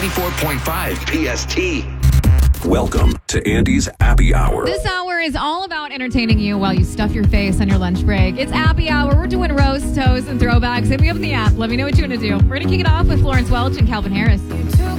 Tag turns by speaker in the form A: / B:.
A: 94.5 PST. Welcome to Andy's Appy Hour.
B: This hour is all about entertaining you while you stuff your face on your lunch break. It's Appy Hour. We're doing roast, toast, and throwbacks. Hit me up in the app. Let me know what you want to do. We're going to kick it off with Florence Welch and Calvin Harris.